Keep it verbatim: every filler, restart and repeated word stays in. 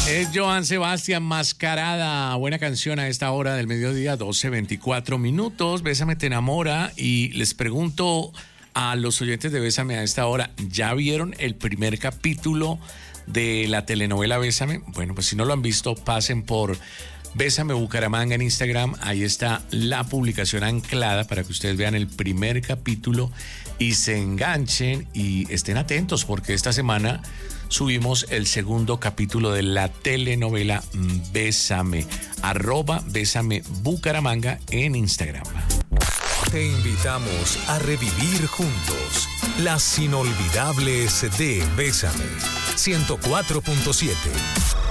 Es Joan Sebastián Mascarada. Buena canción a esta hora del mediodía, doce veinticuatro minutos. Bésame te enamora. Y les pregunto a los oyentes de Bésame a esta hora, ¿ya vieron el primer capítulo de la telenovela Bésame? Bueno, pues si no lo han visto, pasen por Bésame Bucaramanga en Instagram. Ahí está la publicación anclada para que ustedes vean el primer capítulo y se enganchen y estén atentos, porque esta semana subimos el segundo capítulo de la telenovela Bésame. Arroba Bésame Bucaramanga en Instagram. Te invitamos a revivir juntos las inolvidables de Bésame. ciento cuatro punto siete.